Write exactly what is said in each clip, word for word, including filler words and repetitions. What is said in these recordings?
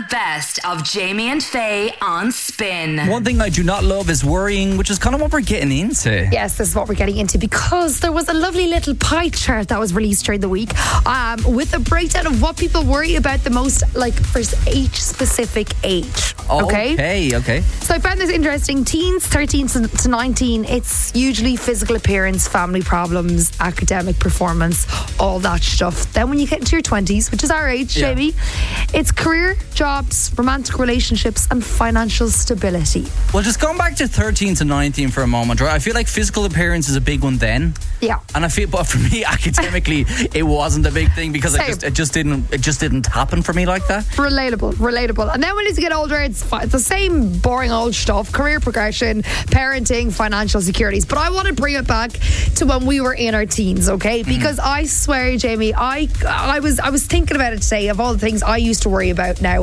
best of Jamie and Faye on Spin. One thing I do not love is worrying, which is kind of what we're getting into. Yes, this is what we're getting into because there was a lovely little pie chart that was released during the week um, with a breakdown of what people worry about the most, like for each specific age. Okay? Okay, okay. So I found this interesting. Teens, thirteen to nineteen, it's usually physical appearance, family problems, academic performance, all that stuff. Then when you get into your twenties, which is our age, Yeah. Jamie, it's career, jobs, romantic relationships, and financial stability. Well, just going back to thirteen to nineteen for a moment, right? I feel like physical appearance is a big one then. Yeah. And I feel, but for me, academically, it wasn't a big thing because I Same. just, it just didn't, it just didn't happen for me like that. Relatable, relatable. And then when you get older, it's, fi- it's the same boring old stuff: career progression, parenting, financial securities. But I want to bring it back to when we were in our teens, okay? Because mm. I swear, Jamie, I I was I was thinking about it today of all the things I used to worry about now.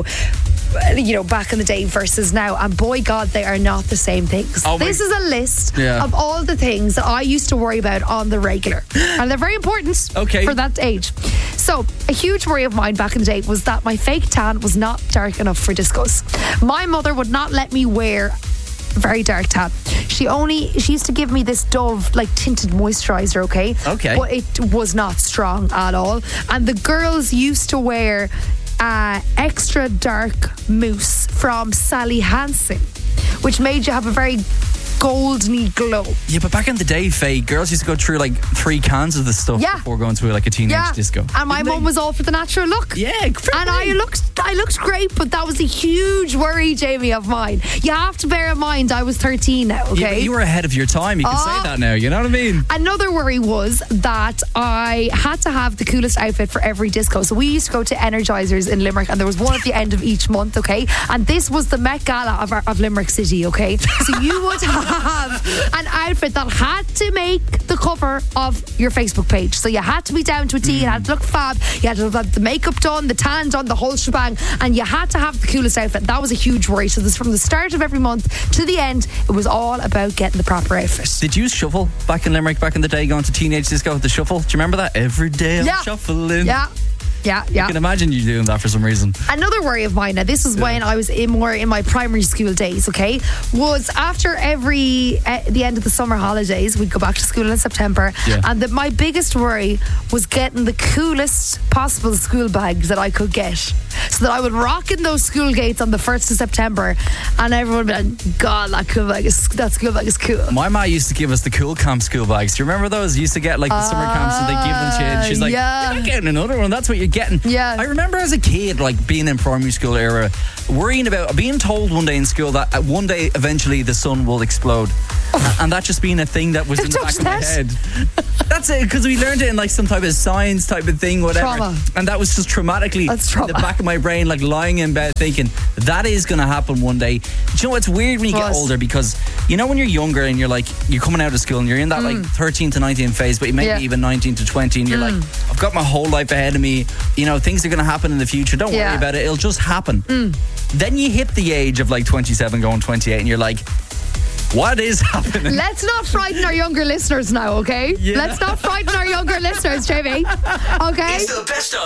You know, back in the day versus now, and boy God, they are not the same things. Oh this is a list Yeah. of all the things that I used to worry about on the regular, and they're very important Okay. for that age. So a huge worry of mine back in the day was that my fake tan was not dark enough for discos. My mother would not let me wear very dark tan. She only she used to give me this Dove like tinted moisturizer, okay? Okay. But it was not strong at all. And the girls used to wear uh, extra dark mousse from Sally Hansen, which made you have a very goldeny glow. Yeah, but back in the day, Faye, girls used to go through like three cans of this stuff Yeah. before going to like a teenage Yeah, disco. and my Didn't mum they? was all for the natural look. Yeah, and I looked, I looked great, but that was a huge worry, Jamie, of mine. You have to bear in mind I was thirteen now. Okay, Yeah, but you were ahead of your time. You can Oh. say that now. You know what I mean? Another worry was that I had to have the coolest outfit for every disco. So we used to go to Energizers in Limerick, and there was one at the end of each month, okay? And this was the Met Gala of, our, of Limerick City, okay? So you would have an outfit that had to make the cover of your Facebook page. So you had to be down to a T, you had to look fab, you had to have the makeup done, the tan done, the whole shebang, and you had to have the coolest outfit. That was a huge worry. So this, from the start of every month to the end, it was all about getting the proper outfit. Did you shuffle back in Limerick back in the day, going to teenage disco with the shuffle? Do you remember that? Every day I'm Yeah. shuffling. Yeah. Yeah, yeah. I can imagine you doing that for some reason. Another worry of mine, now this is when I was in more in my primary school days, okay, was after every uh, the end of the summer holidays, we'd go back to school in September, Yeah. and that my biggest worry was getting the coolest possible school bags that I could get, so that I would rock in those school gates on the first of September, and everyone would be like, God, that cool bag is that school bag is cool. My ma used to give us the cool camp school bags. Do you remember those? You used to get like the summer camps and they give them to you. And she's like, yeah. you're not getting another one. That's what you're getting. Yeah. I remember as a kid, like being in primary school era, worrying about being told one day in school that uh, one day eventually the sun will explode. And that just being a thing that was in the back of my That. head. That's it, because we learned it in like some type of science type of thing, whatever. Trauma. And that was just traumatically That's in trauma. the back of my brain, like lying in bed thinking that is going to happen one day. Do you know what's weird when you get Was. older? Because you know when you're younger and you're like, you're coming out of school and you're in that like thirteen to nineteen phase, but maybe Yeah. even nineteen to twenty, and you're like, I've got my whole life ahead of me. You know, things are going to happen in the future. Don't Yeah. worry about it. It'll just happen. Then you hit the age of like twenty-seven going twenty-eight and you're like, what is happening? Let's not frighten our younger listeners now, okay? Yeah. Let's not frighten our younger listeners, Jamie. Okay? It's the best of